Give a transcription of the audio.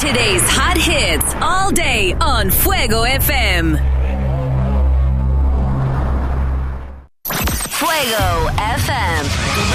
Today's hot hits all day on Fuego FM. Fuego FM.